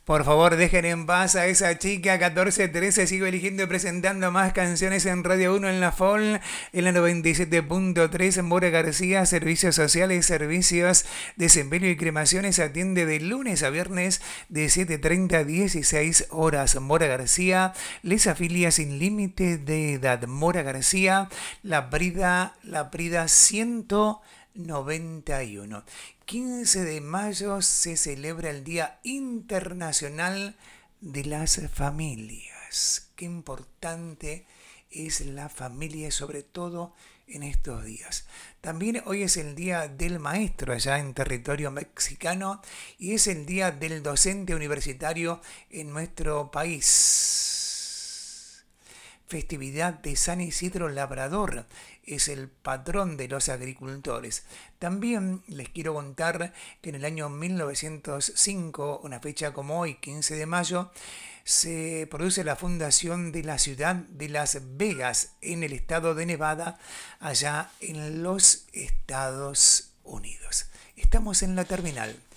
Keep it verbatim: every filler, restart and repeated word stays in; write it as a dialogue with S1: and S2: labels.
S1: Por favor, dejen en paz a esa chica. catorce trece, sigo eligiendo y presentando más canciones en Radio uno en la F O L, en la noventa y siete punto tres. Mora García, servicios sociales, servicios de desempeño y cremaciones, atiende de lunes a viernes de siete treinta a dieciséis horas. Mora García les afilia sin límite de edad. Mora García, La Prida, La Prida ciento noventa y uno. quince de mayo se celebra el Día Internacional de las Familias. Qué importante es la familia, sobre todo en estos días. También hoy es el Día del Maestro allá en territorio mexicano y es el Día del Docente Universitario en nuestro país. Festividad de San Isidro Labrador, es el patrón de los agricultores. También les quiero contar que en el año mil novecientos cinco, una fecha como hoy, quince de mayo, se produce la fundación de la ciudad de Las Vegas en el estado de Nevada, allá en los Estados Unidos. Estamos en la terminal.